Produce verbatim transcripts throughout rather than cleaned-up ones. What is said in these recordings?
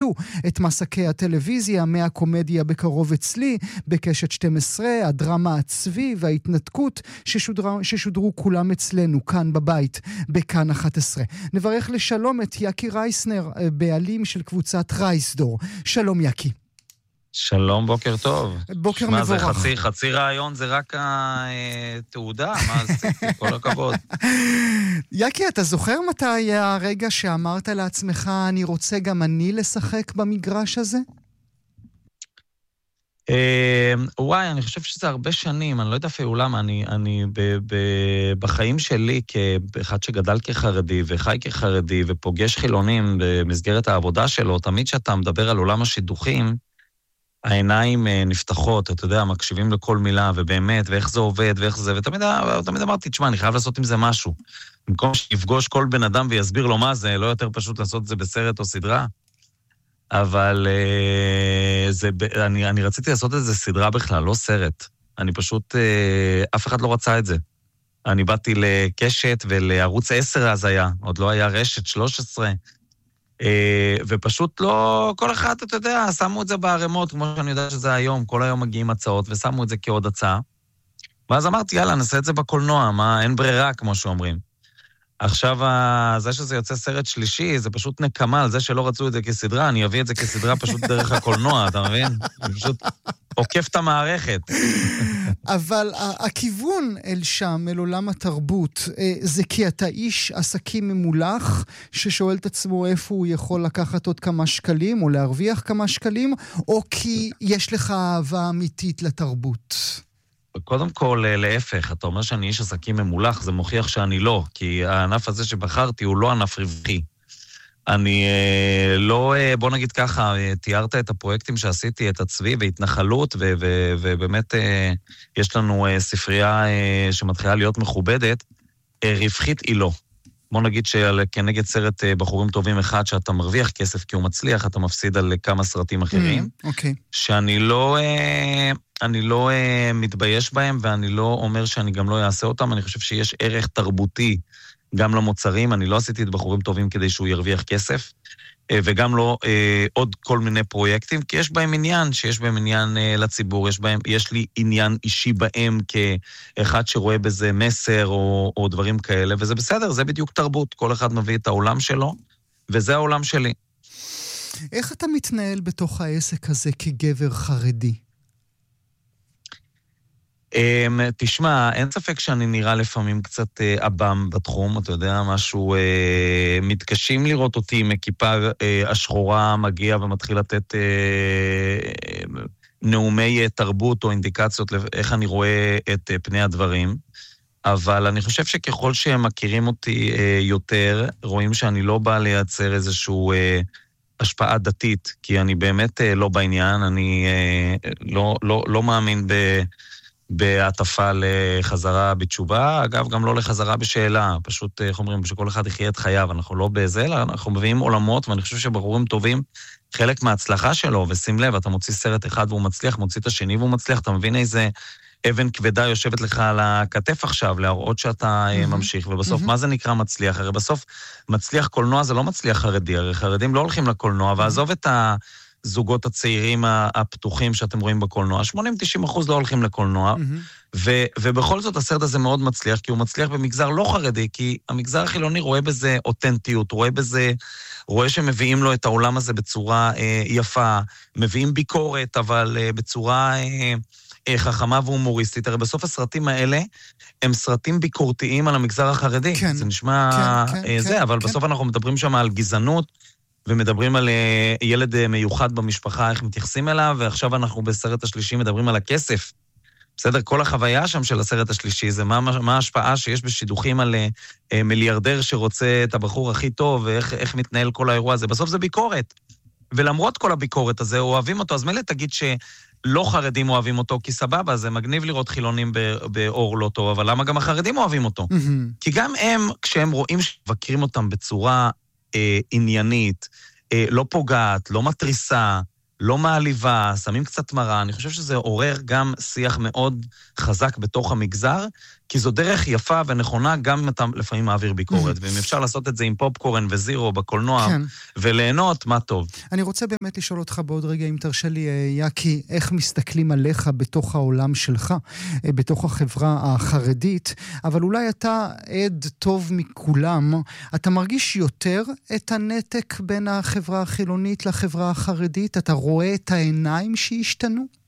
העלו את מסקי הטלוויזיה, מהקומדיה בקרוב אצלי, בקשת שתים עשרה, הדרמה הצבי וההתנתקות ששודרו, ששודרו כולם אצלנו, כאן בבית, בכאן אחת עשרה. נברך לשלום את יקי רייסנר, בעלים של קבוצת רייסדור. שלום יקי. שלום, בוקר טוב. בוקר שמה, מבורך. זה חצי, חצי רעיון, זה רק התעודה, מה עשיתי? כל הכבוד. יקי, אתה זוכר מתי היה הרגע שאמרת לעצמך, אני רוצה גם אני לשחק במגרש הזה? וואי, אני חושב שזה הרבה שנים, אני לא יודע אפילו למה, אני, אני ב, ב, בחיים שלי, כאחד שגדל כחרדי וחי כחרדי ופוגש חילונים במסגרת העבודה שלו, תמיד שאתה מדבר על עולם השידוכים, העיניים נפתחות, אתה יודע, מקשיבים לכל מילה, ובאמת, ואיך זה עובד, ואיך זה, ותמיד תמיד אמרתי, תשמע, אני חייב לעשות עם זה משהו. במקום שיפגוש כל בן אדם ויסביר לו מה זה, לא יותר פשוט לעשות את זה בסרט או סדרה. אבל זה, אני, אני רציתי לעשות את זה סדרה בכלל, לא סרט. אני פשוט, אף אחד לא רצה את זה. אני באתי לקשת ולערוץ עשר אז היה, עוד לא היה רשת שלוש עשרה, ופשוט לא, כל אחד, אתה יודע, שמו את זה בערימות, כמו שאני יודע שזה היום, כל היום מגיעים הצעות, ושמו את זה כעוד הצעה. ואז אמרתי, יאללה, נעשה את זה בקולנוע, מה, אין ברירה, כמו שאומרים. עכשיו, זה שזה יוצא סרט שלישי, זה פשוט נקמה על זה שלא רצו את זה כסדרה, אני אביא את זה כסדרה פשוט דרך הקולנוע, אתה מבין? אני פשוט עוקף את המערכת. אבל הכיוון אל שם, אל עולם התרבות, זה כי אתה איש עסקים ממולח, ששואל את עצמו איפה הוא יכול לקחת עוד כמה שקלים, או להרוויח כמה שקלים, או כי יש לך אהבה אמיתית לתרבות? קודם כל, להפך, אתה אומר שאני איש עסקים ממולח, זה מוכיח שאני לא, כי הענף הזה שבחרתי הוא לא ענף רווחי. אני לא, בוא נגיד ככה, תיארת את הפרויקטים שעשיתי, את הצבי והתנחלות, ו- ו- ובאמת יש לנו ספרייה שמתחילה להיות מכובדת, רווחית היא לא. בוא נגיד שכנגד סרט בחורים טובים אחד, שאתה מרוויח כסף כי הוא מצליח, אתה מפסיד על כמה סרטים אחרים, mm, okay. שאני לא... אני לא uh, מתבייש בהם, ואני לא אומר שאני גם לא אעשה אותם, אני חושב שיש ערך תרבותי גם למוצרים, אני לא עשיתי את בחורים טובים כדי שהוא ירוויח כסף, uh, וגם לא uh, עוד כל מיני פרויקטים, כי יש בהם עניין, שיש בהם עניין uh, לציבור, יש, בהם, יש לי עניין אישי בהם כאחד שרואה בזה מסר או, או דברים כאלה, וזה בסדר, זה בדיוק תרבות, כל אחד מביא את העולם שלו, וזה העולם שלי. איך אתה מתנהל בתוך העסק הזה כגבר חרדי? תשמע, אין ספק שאני נראה לפעמים קצת אבם בתחום, אתה יודע, משהו, מתקשים לראות אותי עם הכיפה השחורה מגיע ומתחיל לתת נאומי תרבות או אינדיקציות איך אני רואה את פני הדברים, אבל אני חושב שככל שהם מכירים אותי יותר, רואים שאני לא בא לייצר איזשהו השפעה דתית, כי אני באמת לא בעניין, אני לא, לא, לא מאמין ב... בהטפה לחזרה בתשובה, אגב, גם לא לחזרה בשאלה, פשוט, איך אומרים, שכל אחד יחיה את חייו, אנחנו לא בזה, אלא אנחנו מביאים עולמות, ואני חושב שבחורים טובים, חלק מההצלחה שלו, ושים לב, אתה מוציא סרט אחד והוא מצליח, מוציא את השני והוא מצליח, אתה מבין איזה אבן כבדה יושבת לך על הכתף עכשיו, להראות שאתה mm-hmm. ממשיך, ובסוף, mm-hmm. מה זה נקרא מצליח? הרי בסוף, מצליח קולנוע זה לא מצליח חרדי, הרי חרדים לא הולכים לקולנוע, mm-hmm. ועזוב את ה... זוגות הצעירים הפתוחים שאתם רואים בקולנוע, שמונים עד תשעים אחוז לא הולכים לקולנוע, mm-hmm. ו- ובכל זאת הסרט הזה מאוד מצליח, כי הוא מצליח במגזר לא חרדי, כי המגזר החילוני רואה בזה אותנטיות, רואה בזה, רואה שמביאים לו את העולם הזה בצורה אה, יפה, מביאים ביקורת, אבל אה, בצורה אה, אה, חכמה והומוריסטית. הרי בסוף הסרטים האלה, הם סרטים ביקורתיים על המגזר החרדי. כן. זה נשמע כן, כן, אה, זה, כן, אבל כן. בסוף אנחנו מדברים שם על גזענות, ומדברים על ילד מיוחד במשפחה, איך מתייחסים אליו, ועכשיו אנחנו בסרט השלישי מדברים על הכסף. בסדר, כל החוויה שם של הסרט השלישי, זה מה, מה ההשפעה שיש בשידוכים על מיליארדר שרוצה את הבחור הכי טוב, ואיך איך מתנהל כל האירוע הזה. בסוף זה ביקורת. ולמרות כל הביקורת הזה, אוהבים אותו, אז מילא תגיד שלא חרדים אוהבים אותו, כי סבבה, זה מגניב לראות חילונים באור לא טוב, אבל למה גם החרדים אוהבים אותו? Mm-hmm. כי גם הם, כשהם רואים שמבקרים אותם בצורה אה, עניינית, אה, לא פוגעת, לא מטריסה, לא מעליבה, שמים קצת מראה, אני חושב שזה עורר גם שיח מאוד חזק בתוך המגזר, כי זו דרך יפה ונכונה, גם אם אתה לפעמים מעביר ביקורת, ואם אפשר לעשות את זה עם פופקורן וזירו בקולנוע, כן. וליהנות, מה טוב. אני רוצה באמת לשאול אותך בעוד רגע, אם תרשה לי, יקי, איך מסתכלים עליך בתוך העולם שלך, בתוך החברה החרדית, אבל אולי אתה עד טוב מכולם, אתה מרגיש יותר את הנתק בין החברה החילונית לחברה החרדית? אתה רואה את העיניים שהשתנו?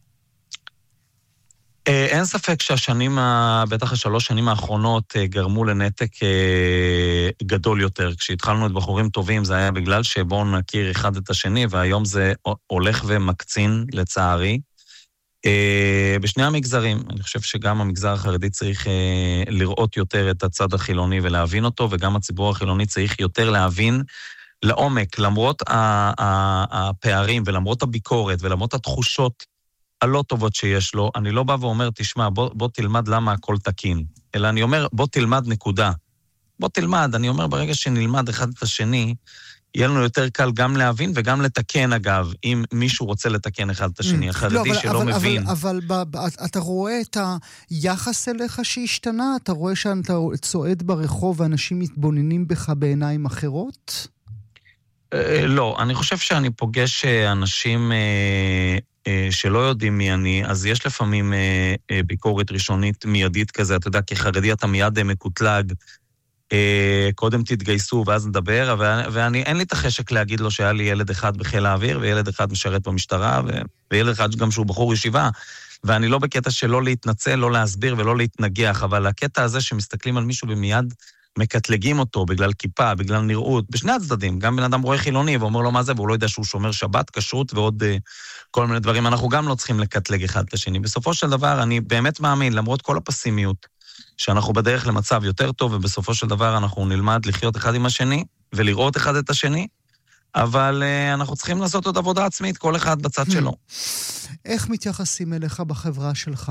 אין ספק שהשנים, בטח השלוש שנים האחרונות, גרמו לנתק גדול יותר. כשהתחלנו את בחורים טובים, זה היה בגלל שבואו נכיר אחד את השני, והיום זה הולך ומקצין, לצערי. בשני המגזרים, אני חושב שגם המגזר החרדי צריך לראות יותר את הצד החילוני ולהבין אותו, וגם הציבור החילוני צריך יותר להבין לעומק, למרות הפערים ולמרות הביקורת ולמרות התחושות הלא טובות שיש לו, אני לא בא ואומר, תשמע, בוא, בוא תלמד למה הכל תקין, אלא אני אומר, בוא תלמד נקודה. בוא תלמד, אני אומר, ברגע שנלמד אחד את השני, יהיה לנו יותר קל גם להבין וגם לתקן, אגב, אם מישהו רוצה לתקן אחד את השני, החרדי לא, אבל, שלא אבל, מבין. אבל, אבל, אבל אתה רואה את היחס אליך שהשתנה? אתה רואה שאתה צועד ברחוב ואנשים מתבוננים בך בעיניים אחרות? לא, אני חושב שאני פוגש אנשים שלא יודעים מי אני, אז יש לפעמים ביקורת ראשונית מיידית כזה, אתה יודע, כחרדי אתה מיד מקוטלג, קודם תתגייסו ואז נדבר, ואני, אין לי את החשק להגיד לו שהיה לי ילד אחד בחיל האוויר, וילד אחד משרת במשטרה, וילד אחד גם שהוא בחור ישיבה, ואני לא בקטע שלא להתנצל, לא להסביר ולא להתנגח, אבל הקטע הזה שמסתכלים על מישהו ומיד מקטלגים אותו בגלל כיפה, בגלל נראות, בשני הצדדים, גם בן אדם רואה חילוני ואומר לו מה זה, והוא לא יודע שהוא שומר שבת, כשרות ועוד uh, כל מיני דברים, אנחנו גם לא צריכים לקטלג אחד את השני. בסופו של דבר, אני באמת מאמין, למרות כל הפסימיות, שאנחנו בדרך למצב יותר טוב, ובסופו של דבר אנחנו נלמד לחיות אחד עם השני, ולראות אחד את השני, אבל uh, אנחנו צריכים לעשות עוד עבודה עצמית, כל אחד בצד שלו. איך מתייחסים אליך בחברה שלך?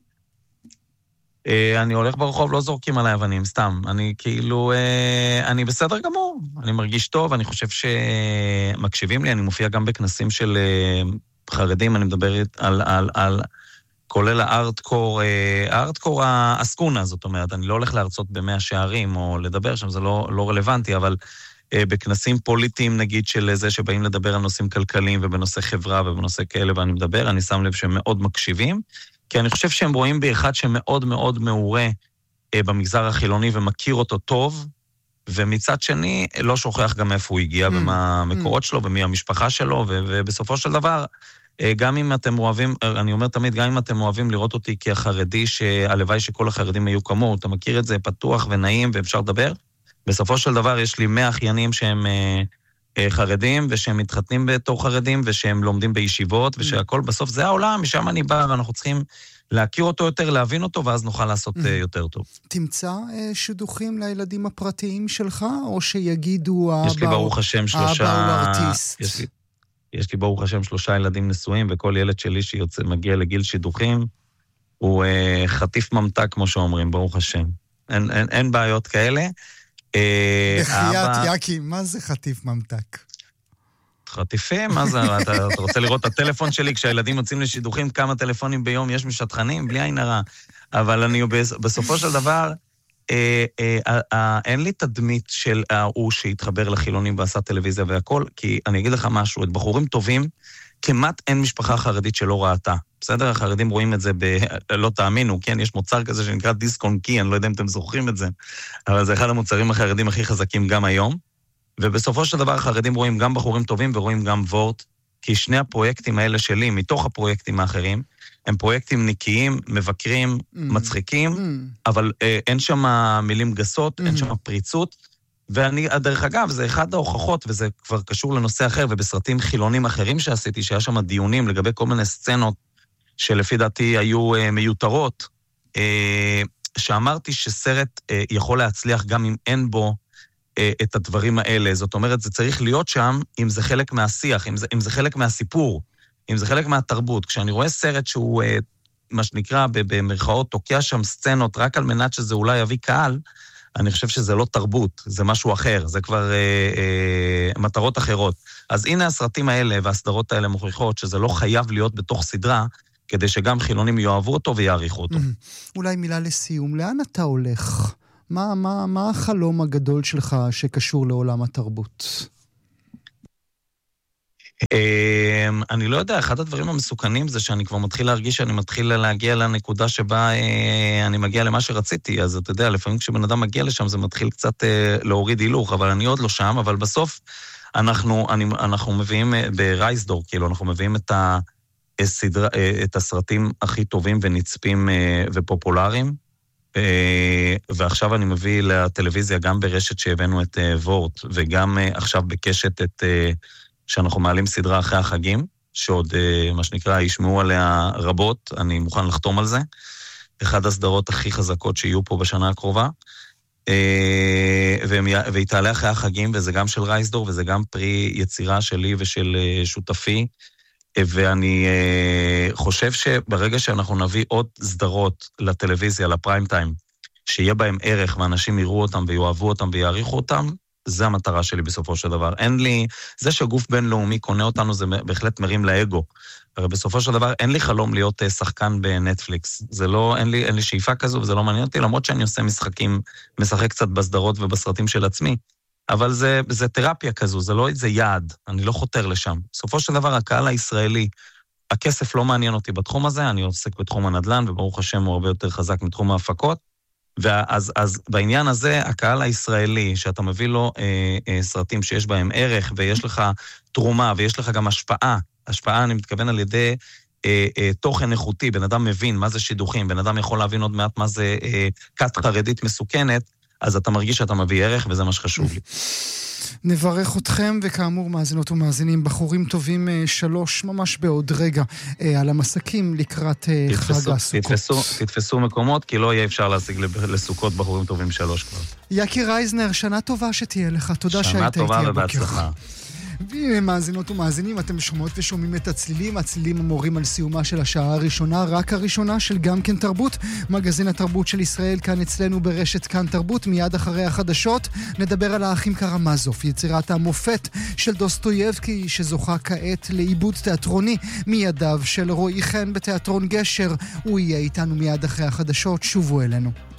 אני הולך ברחוב, לא זורקים עליי אבנים, סתם. אני כאילו, אני בסדר גמור, אני מרגיש טוב, אני חושב שמקשיבים לי, אני מופיע גם בכנסים של חרדים, אני מדבר על, על, על כולל הארטקור, הארטקור האסקונה, זאת אומרת, אני לא הולך להרצות במאה שערים, או לדבר שם, זה לא, לא רלוונטי, אבל בכנסים פוליטיים, נגיד, של זה שבאים לדבר על נושאים כלכליים, ובנושא חברה, ובנושא כאלה, ואני מדבר, אני שם לב שהם מאוד מקשיבים, כי אני חושב שהם רואים בי אחד שמאוד מאוד מעורה אה, במגזר החילוני ומכיר אותו טוב, ומצד שני לא שוכח גם איפה הוא הגיע, mm. ומה המקורות mm. שלו, ומי המשפחה שלו, ו- ובסופו של דבר, אה, גם אם אתם אוהבים, אני אומר תמיד, גם אם אתם אוהבים לראות אותי כחרדי, שהלוואי שכל החרדים היו כמוהו, אתה מכיר את זה פתוח ונעים ואפשר לדבר, בסופו של דבר יש לי מאה אחיינים שהם אה, אה, חרדים, ושהם מתחתנים בתור חרדים, ושהם לומדים בישיבות, ושהכל בסוף זה העולם, משם אני בא, ואנחנו צריכים להכיר אותו יותר, להבין אותו, ואז נוכל לעשות אה, יותר טוב. תמצא אה, שידוכים לילדים הפרטיים שלך, או שיגידו יש לי ברוך השם שלושה... האבא הוא ארטיסט. יש לי, יש לי ברוך השם שלושה ילדים נשואים, וכל ילד שלי שמגיע לגיל שידוכים, הוא אה, חטיף ממתק, כמו שאומרים, ברוך השם. אין, אין, אין בעיות כאלה. בחיית יקי, מה זה חטיף ממתק? חטיפים? מה זה? אתה, אתה רוצה לראות את הטלפון שלי כשהילדים יוצאים לשידוכים, כמה טלפונים ביום יש משטחנים? בלי עין הרע. אבל אני בסופו של דבר, אה, אה, אה, אין לי תדמית של ההוא שהתחבר לחילונים ועשה טלוויזיה והכל, כי אני אגיד לך משהו, את בחורים טובים, כמעט אין משפחה חרדית שלא ראתה. בסדר? החרדים רואים את זה ב... לא תאמינו, כן? יש מוצר כזה שנקרא דיסק און קי, אני לא יודע אם אתם זוכרים את זה, אבל זה אחד המוצרים החרדים הכי חזקים גם היום, ובסופו של דבר החרדים רואים גם בחורים טובים ורואים גם וורט, כי שני הפרויקטים האלה שלי, מתוך הפרויקטים האחרים, הם פרויקטים נקיים, מבקרים, mm. מצחיקים, mm. אבל אה, אין שם מילים גסות, mm. אין שם פריצות, ואני, דרך אגב, זה אחד ההוכחות, וזה כבר קשור לנושא אחר, ובסרטים חילונים אחרים שעשיתי, שהיה שם דיונים לגבי כל מיני סצנות, שלפי דעתי היו אה, מיותרות, אה, שאמרתי שסרט אה, יכול להצליח גם אם אין בו אה, את הדברים האלה. זאת אומרת, זה צריך להיות שם אם זה חלק מהשיח, אם זה, אם זה חלק מהסיפור, אם זה חלק מהתרבות. כשאני רואה סרט שהוא, אה, מה שנקרא, במרכאות, תוקע שם סצנות רק על מנת שזה אולי יביא קהל, אני חושב שזה לא תרבות, זה משהו אחר, זה כבר אה, אה, מטרות אחרות. אז הנה הסרטים האלה והסדרות האלה מוכיחות שזה לא חייב להיות בתוך סדרה, כדי שגם חילונים יאהבו אותו ויעריכו אותו. אולי מילה לסיום, לאן אתה הולך? מה, מה, מה החלום הגדול שלך שקשור לעולם התרבות? אני לא יודע, אחד הדברים המסוכנים זה שאני כבר מתחיל להרגיש שאני מתחיל להגיע לנקודה שבה אני מגיע למה שרציתי, אז אתה יודע, לפעמים כשבן אדם מגיע לשם זה מתחיל קצת להוריד הילוך, אבל אני עוד לא שם, אבל בסוף אנחנו, אני, אנחנו מביאים ברייסדור, כאילו, אנחנו מביאים את, ה, סדרה, את הסרטים הכי טובים ונצפים ופופולריים, ועכשיו אני מביא לטלוויזיה גם ברשת שהבאנו את וורט, וגם עכשיו בקשת את... שאנחנו מעלים סדרה אחרי החגים, שעוד, מה שנקרא, ישמעו עליה רבות, אני מוכן לחתום על זה. אחד הסדרות הכי חזקות שיהיו פה בשנה הקרובה, והיא תעלה אחרי החגים, וזה גם של רייסדור, וזה גם פרי יצירה שלי ושל שותפי, ואני חושב שברגע שאנחנו נביא עוד סדרות לטלוויזיה, לפריים טיים, שיהיה בהם ערך, ואנשים יראו אותם ויואהבו אותם ויעריכו אותם, זה המטרה שלי בסופו של דבר. אין לי, זה שגוף בינלאומי קונה אותנו, זה בהחלט מרים לאגו. הרי בסופו של דבר, אין לי חלום להיות שחקן בנטפליקס. זה לא, אין לי, אין לי שאיפה כזו, וזה לא מעניין אותי, למרות שאני עושה משחקים, משחק קצת בסדרות ובסרטים של עצמי. אבל זה, זה תרפיה כזו, זה לא איזה יעד, אני לא חותר לשם. בסופו של דבר, הקהל הישראלי, הכסף לא מעניין אותי בתחום הזה, אני עוסק בתחום הנדל"ן, וברוך השם הוא הרבה יותר חזק מתחום ההפקות. ואז אז בעניין הזה, הקהל הישראלי, שאתה מביא לו אה, אה, סרטים שיש בהם ערך, ויש לך תרומה, ויש לך גם השפעה, השפעה אני מתכוון על ידי אה, אה, תוכן איכותי, בן אדם מבין מה זה שידוכים, בן אדם יכול להבין עוד מעט מה זה אה, כת חרדית מסוכנת, אז אתה מרגיש שאתה מביא ערך, וזה מה שחשוב לי. נברך אתכם, וכאמור מאזינות ומאזינים, בחורים טובים שלוש, ממש בעוד רגע, על המסקים לקראת חג הסוכות. תתפסו, תתפסו מקומות, כי לא יהיה אפשר להשיג לסוכות בחורים טובים שלוש כבר. יקי רייזנר, שנה טובה שתהיה לך, תודה שהיית איתי הבוקר. שנה טובה ובהצלחה. מאזינות ומאזינים, אתם שומעות ושומעים את הצלילים, הצלילים המורים על סיומה של השעה הראשונה, רק הראשונה של גם כן תרבות, מגזין התרבות של ישראל כאן אצלנו ברשת כאן תרבות. מיד אחרי החדשות נדבר על האחים קרמזוב, יצירת המופת של דוסטויבסקי שזוכה כעת לעיבוד תיאטרוני מידיו של רועי חן בתיאטרון גשר. הוא יהיה איתנו מיד אחרי החדשות, שובו אלינו.